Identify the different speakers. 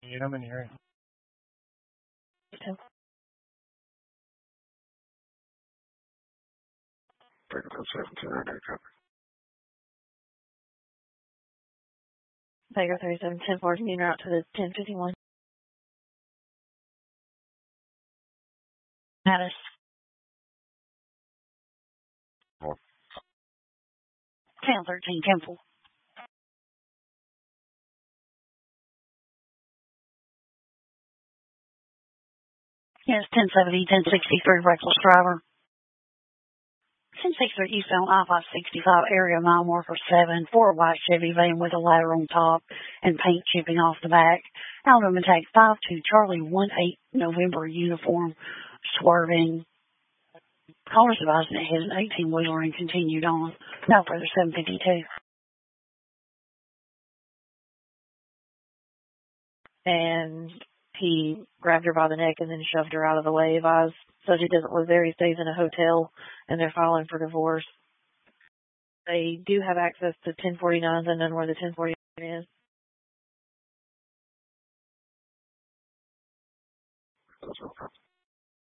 Speaker 1: I'm in here.
Speaker 2: Tiger 37, 1040, mean route to the 1051. Mattis.
Speaker 1: North.
Speaker 2: 1013, Temple. Yes, 1070, 1063, reckless driver. 1063 eastbound I-565 area, mile marker 7, 4 white Chevy van with a ladder on top and paint chipping off the back. Alabama tag 52 Charlie 18 November uniform, swerving. Callers advised that hit an 18-wheeler and continued on. No further 752.
Speaker 3: And he grabbed her by the neck and then shoved her out of the way. Advised so he doesn't live there. He stays in a hotel, and they're filing for divorce. They do have access to 1049s and know where the 1049 is.